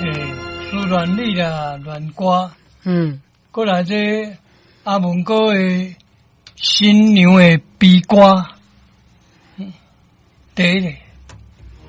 苏乱理啦，乱歌。过来这阿文哥的新娘的悲歌。第一个。